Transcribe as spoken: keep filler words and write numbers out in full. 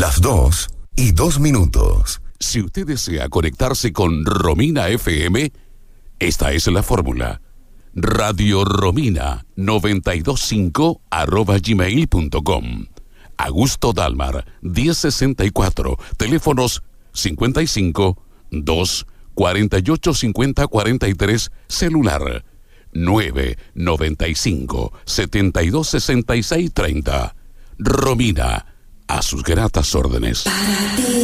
las dos y dos minutos. Si usted desea conectarse con Romina F M, esta es la fórmula. Radio Romina noventa y dos punto cinco arroba gmail punto com. Augusto Dalmar, diez sesenta y cuatro, teléfonos cincuenta y cinco, dos, cuarenta y ocho, cincuenta, cuarenta y tres, celular nueve, noventa y cinco, setenta y dos, sesenta y seis, treinta. Romina, a sus gratas órdenes.